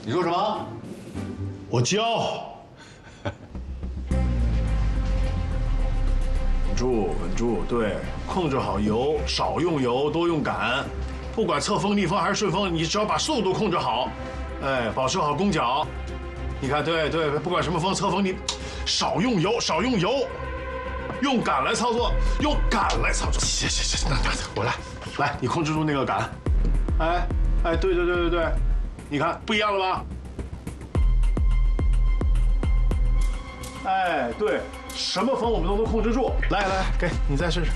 你说什么？ 我教。稳住，对，控制好油，少用油，多用杆。不管侧风、逆风还是顺风，你只要把速度控制好，哎，保持好弓角。你看，对，不管什么风，侧风你少用油，用杆来操作，用杆来操作。行，那我来，你控制住那个杆。哎，对，你看不一样了吧？哎，对，什么风我们都能控制住。来，给你再试试。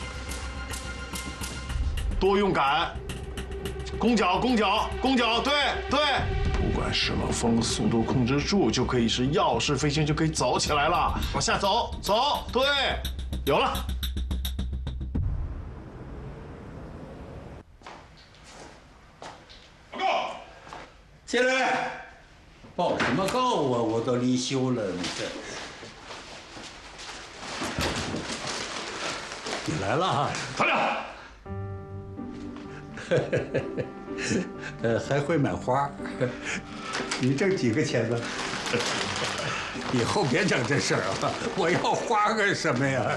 多用杆，弓脚，对。不管什么风，速度控制住，就可以是钥匙飞行，就可以走起来了。往下走，对，有了。 报告，进来。报什么告啊？我都离休了，你来了哈， 团长。还会买花，你挣几个钱呢？以后别整这事儿啊！我要花干什么呀？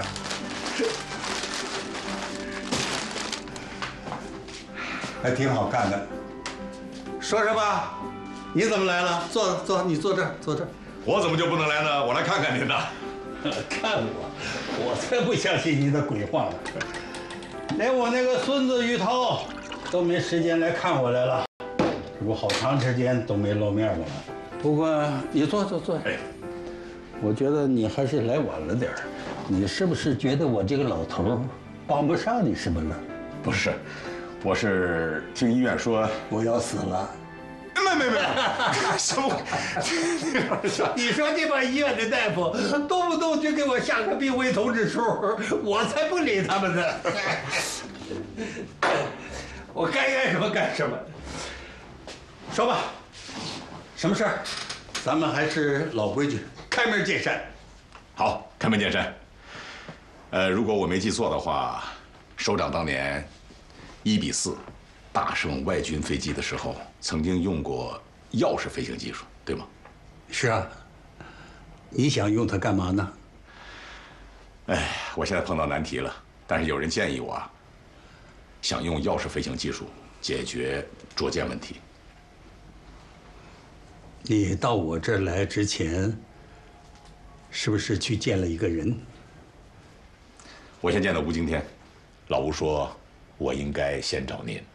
还挺好看的。说什么？你怎么来了？坐，你坐这儿。 我怎么就不能来呢？我来看看您呢。 看我才不相信你的鬼话呢！连我那个孙子于涛都没时间来看我来了，这不好长时间都没露面了吗？不过你坐。哎，我觉得你还是来晚了点儿。你是不是觉得我这个老头帮不上你什么了？ 不是，我是听医院说我要死了。 没，什么？ 你说这帮医院的大夫动不动就给我下个病危通知书，我才不理他们呢。我该干什么干什么。说吧，什么事儿？咱们还是老规矩，开门见山。 好，开门见山。如果我没记错的话，首长当年1:4大胜外军飞机的时候，曾经用过钥匙飞行技术，对吗？ 是啊。你想用它干嘛呢？ 哎，我现在碰到难题了，但是有人建议我想用钥匙飞行技术解决捉舰问题。 你到我这儿来之前，是不是去见了一个人？ 我先见到吴京天，老吴说我应该先找您。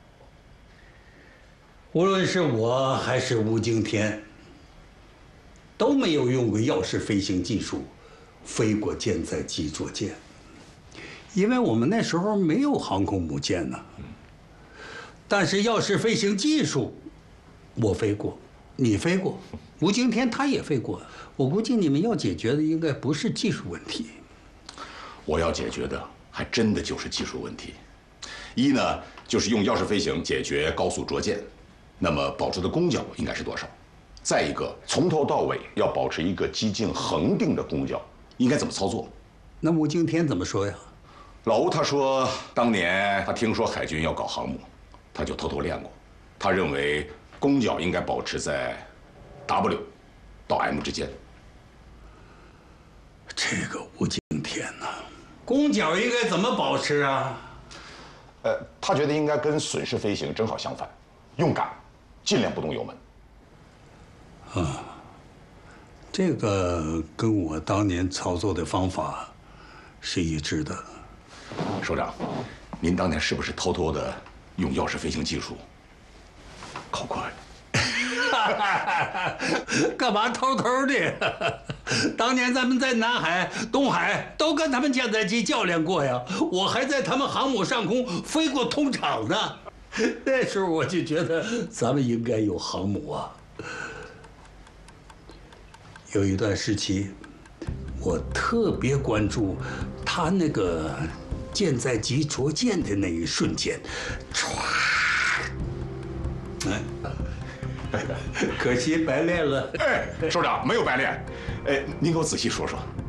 无论是我还是吴京天，都没有用过钥匙飞行技术飞过舰载机捉舰，因为我们那时候没有航空母舰呢。但是钥匙飞行技术，我飞过，你飞过，吴京天他也飞过。我估计你们要解决的应该不是技术问题， 我要解决的还真的就是技术问题。一呢，就是用钥匙飞行解决高速捉舰，那么保持的弓角应该是多少？再一个，从头到尾要保持一个机径恒定的弓角，应该怎么操作？ 那吴京天怎么说呀？ 老吴他说，当年他听说海军要搞航母，他就偷偷练过。他认为弓角应该保持在 W 到 M 之间。 这个吴京天呐，弓角应该怎么保持啊？ 他觉得应该跟损失飞行正好相反，用杆，尽量不动油门。 这个跟我当年操作的方法是一致的。 首长，您当年是不是偷偷的用钥匙飞行技术考过？ 干嘛偷偷的？当年咱们在南海、东海都跟他们舰载机较量过呀，我还在他们航母上空飞过通场呢。那时候我就觉得咱们应该有航母啊。有一段时期，我特别关注他那个舰载机着舰的那一瞬间，唰，可惜白练了。 首长没有白练，您给我仔细说说，